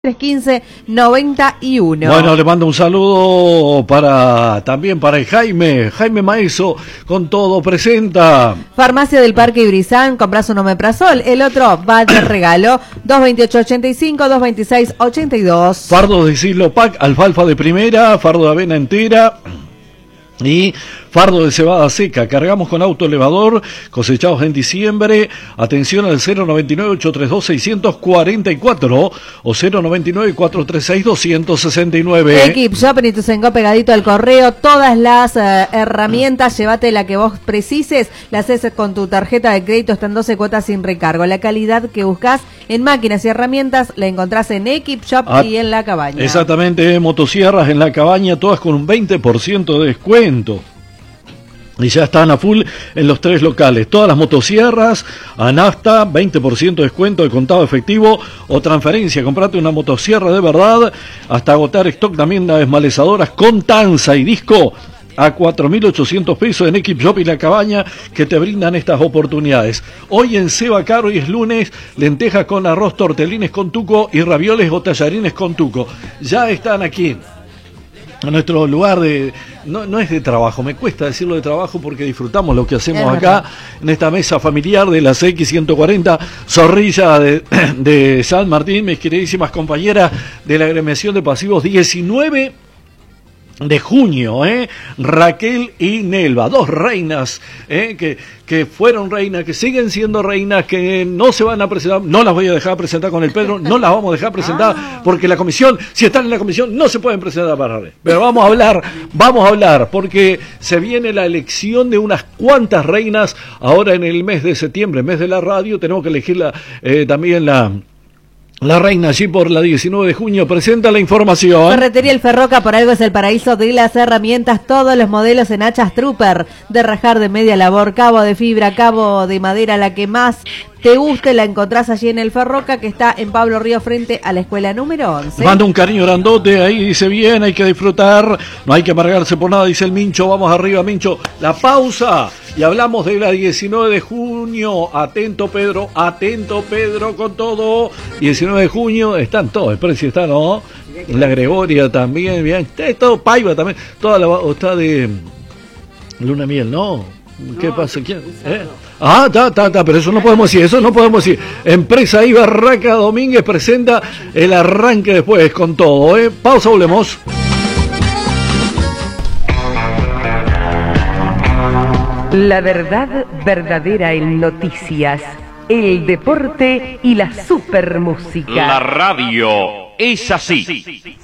315-91. Bueno, le mando un saludo también para el Jaime Maeso, con todo presenta. Farmacia del Parque Ibrizán, compras un omeprazol, el otro va de regalo, 228.85, 226.82. Fardo de Silopac, alfalfa de primera, fardo de avena entera y fardo de cebada seca. Cargamos con auto elevador, cosechados en diciembre. Atención al 099-832-644 o 099-436-269. Equip Shopping y tu Sengo pegadito al correo. Todas las herramientas, llévate la que vos precises. La haces con tu tarjeta de crédito, están 12 cuotas sin recargo. La calidad que buscas en máquinas y herramientas la encontrás en Equip Shop y en La Cabaña. Exactamente, motosierras en La Cabaña, todas con un 20% de descuento. Y ya están a full en los 3 locales. Todas las motosierras a nafta, 20% de descuento de contado efectivo o transferencia. Comprate una motosierra de verdad hasta agotar stock. También las desmalezadoras con tanza y disco a 4.800 pesos en Equip Shop y La Cabaña, que te brindan estas oportunidades. Hoy en Seba Caro y es lunes, lentejas con arroz, tortelines con tuco y ravioles o tallarines con tuco. Ya están aquí en nuestro lugar de... No es de trabajo, me cuesta decirlo de trabajo porque disfrutamos lo que hacemos acá en esta mesa familiar de la CX140 Zorrilla de San Martín, mis queridísimas compañeras de la agremiación de pasivos. 19 de junio, Raquel y Nelva, 2 reinas, que fueron reinas, que siguen siendo reinas, que no se van a presentar. No las voy a dejar presentar con el Pedro, no las vamos a dejar presentar porque la comisión, si están en la comisión, no se pueden presentar para rey. Pero vamos a hablar, porque se viene la elección de unas cuantas reinas ahora en el mes de septiembre, mes de la radio. Tenemos que elegir también la reina allí por la 19 de junio. Presenta la información. Ferretería El Ferroca, por algo es el paraíso de las herramientas. Todos los modelos en hachas Trooper, de rajar, de media labor, cabo de fibra, cabo de madera, la que más te guste, la encontrás allí en El Ferroca, que está en Pablo Río frente a la escuela número 11. Manda un cariño grandote, ahí dice bien, hay que disfrutar, no hay que amargarse por nada, dice el Mincho. Vamos arriba, Mincho. La pausa y hablamos de la 19 de junio. Atento Pedro con todo. 19 de junio, están todos, el precio está, ¿no? La Gregoria también, bien, está todo Paiva también, toda está de luna miel, ¿no? ¿Qué pasa? ¿Quién? Pero eso no podemos decir, Empresa I Barraca Domínguez presenta el arranque después con todo, Pausa, volvemos. La verdad verdadera en noticias, el deporte y la supermúsica. La radio es así.